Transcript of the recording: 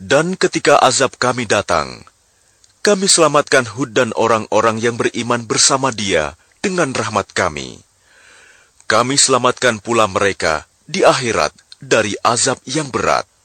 Dan ketika azab kami datang, kami selamatkan Hud dan orang-orang yang beriman bersama dia dengan rahmat kami. Kami selamatkan pula mereka di akhirat dari azab yang berat.